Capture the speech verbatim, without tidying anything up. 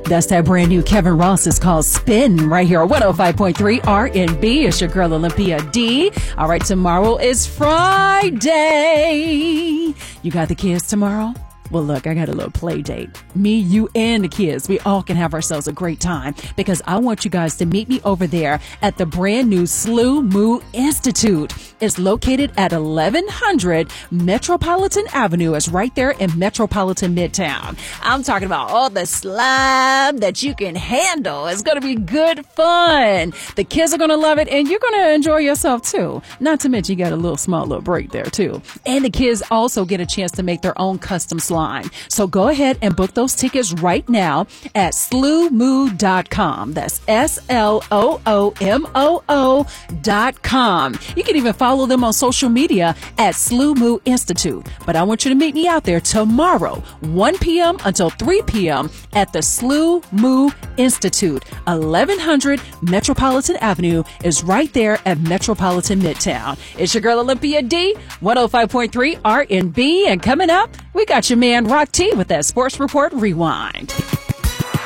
That's that brand new Kevin Ross. Is called Spin right here on one oh five point three R and B. It's your girl Olympia D. All right, tomorrow is Friday. You got the kids tomorrow? Well, look, I got a little play date. Me, you, and the kids. We all can have ourselves a great time because I want you guys to meet me over there at the brand new S L U M U Institute. It's located at eleven hundred Metropolitan Avenue. It's right there in Metropolitan Midtown. I'm talking about all the slime that you can handle. It's going to be good fun. The kids are going to love it, and you're going to enjoy yourself, too. Not to mention you got a little small little break there, too. And the kids also get a chance to make their own custom slime. So go ahead and book those tickets right now at sloomoo dot com. That's S L O O M O O dot com. You can even follow them on social media at S L U M U Institute. But I want you to meet me out there tomorrow, one p.m. until three p.m. at the S L U M U Institute. eleven hundred Metropolitan Avenue is right there at Metropolitan Midtown. It's your girl Olympia D, one oh five point three R and B. And coming up, we got your man Rock T with that Sports Report Rewind.